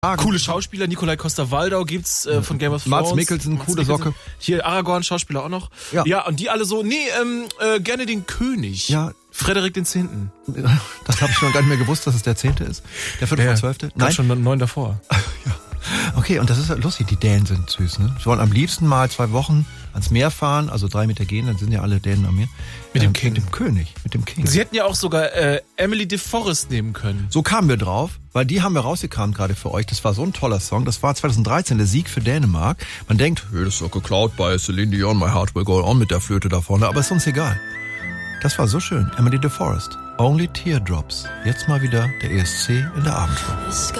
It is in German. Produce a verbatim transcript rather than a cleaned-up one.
Coole Schauspieler, Nikolai Coster-Waldau gibt's äh, von Game of Thrones. Mats Mikkelsen, Mats coole Mikkelsen. Socke. Hier Aragorn, Schauspieler auch noch. Ja. Ja, und die alle so, nee, ähm, äh, gerne den König. Ja. Frederik den Zehnten. Das habe ich schon gar nicht mehr gewusst, dass es der Zehnte ist. Der Vierte oder Zwölfte? Nein, schon neun davor. Ja. Okay, und das ist lustig, die Dänen sind süß, ne? Sie wollen am liebsten mal zwei Wochen ans Meer fahren, also drei Meter gehen, dann sind ja alle Dänen am Meer. Mit dem ähm, King. Mit dem König, mit dem King. Sie hätten ja auch sogar äh, Emily de Forest nehmen können. So kamen wir drauf, weil die haben wir rausgekramt gerade für euch. Das war so ein toller Song. Das war zwanzig dreizehn der Sieg für Dänemark. Man denkt, hey, das ist doch geklaut bei Celine Dion, My Heart Will Go On mit der Flöte da vorne, aber ist uns egal. Das war so schön. Emily de Forest. Only Teardrops. Jetzt mal wieder der E S C in der Abendshow.